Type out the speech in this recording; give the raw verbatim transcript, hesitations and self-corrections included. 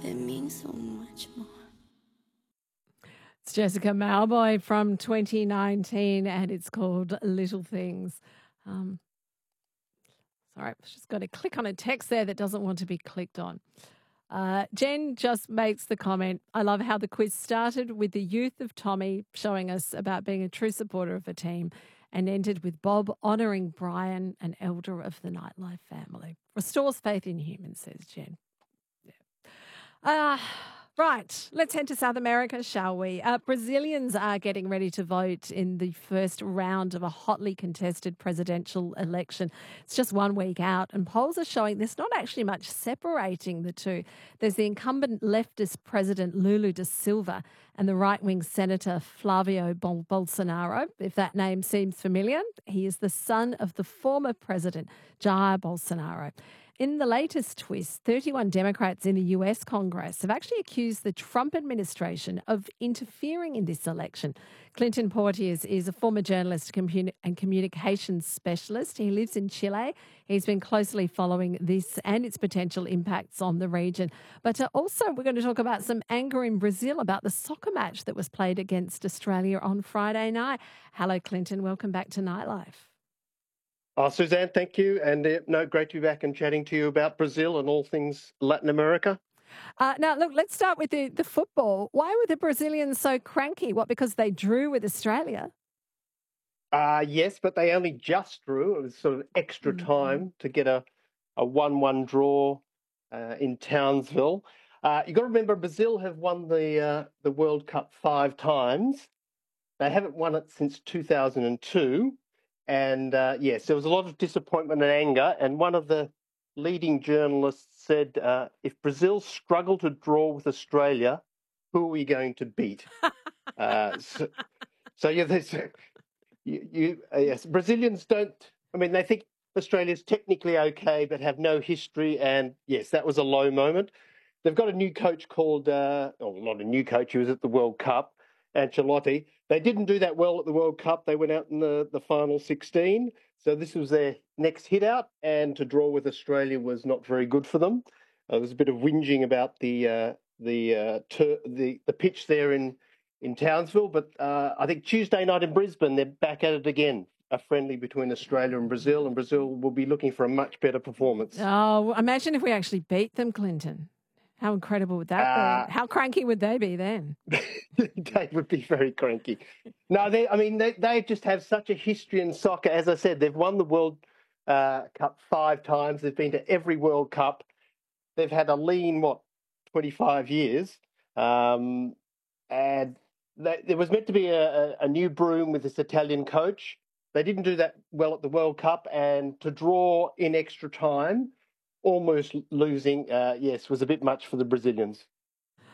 It means so much more. It's Jessica Mauboy from twenty nineteen, and it's called Little Things. Um, sorry, I've just got to click on a text there that doesn't want to be clicked on. Uh, Jen just makes the comment, I love how the quiz started with the youth of Tommy showing us about being a true supporter of a team and ended with Bob honouring Brian, an elder of the Nightlife family. Restores faith in humans, says Jen. Yeah. Uh, right, let's head to South America, shall we? Uh, Brazilians are getting ready to vote in the first round of a hotly contested presidential election. It's just one week out, and polls are showing there's not actually much separating the two. There's the incumbent leftist president Lula da Silva and the right-wing senator Flavio Bol- Bolsonaro. If that name seems familiar, he is the son of the former president Jair Bolsonaro. In the latest twist, thirty-one Democrats in the U S Congress have actually accused the Trump administration of interfering in this election. Clinton Porteous is a former journalist and communications specialist. He lives in Chile. He's been closely following this and its potential impacts on the region. But uh, also we're going to talk about some anger in Brazil about the soccer match that was played against Australia on Friday night. Hello, Clinton. Welcome back to Nightlife. Oh, Suzanne, thank you. And uh, no, great to be back and chatting to you about Brazil and all things Latin America. Uh, now, look, let's start with the, the football. Why were the Brazilians so cranky? What, because they drew with Australia? Uh, yes, but they only just drew. It was sort of extra Mm-hmm. time to get a, a one one draw uh, in Townsville. Uh, you've got to remember, Brazil have won the uh, the World Cup five times. They haven't won it since two thousand two. And uh, yes, there was a lot of disappointment and anger. And one of the leading journalists said, uh, if Brazil struggle to draw with Australia, who are we going to beat? uh, so, so, yeah, there's, you, you uh, yes, Brazilians don't, I mean, they think Australia's technically okay, but have no history. And yes, that was a low moment. They've got a new coach called, uh, oh, not a new coach, he was at the World Cup, Ancelotti. They didn't do that well at the World Cup. They went out in the, the final sixteen. So this was their next hit out, and to draw with Australia was not very good for them. Uh, there was a bit of whinging about the uh, the, uh, ter- the the pitch there in, in Townsville. But uh, I think Tuesday night in Brisbane, they're back at it again. A friendly between Australia and Brazil, and Brazil will be looking for a much better performance. Oh, imagine if we actually beat them, Clinton. How incredible would that uh, be? How cranky would they be then? They would be very cranky. No, they, I mean, they, they just have such a history in soccer. As I said, they've won the World uh, Cup five times. They've been to every World Cup. They've had a lean, what, twenty-five years. Um, and they, there was meant to be a, a, a new broom with this Italian coach. They didn't do that well at the World Cup. And to draw in extra time, almost losing, uh, yes, was a bit much for the Brazilians.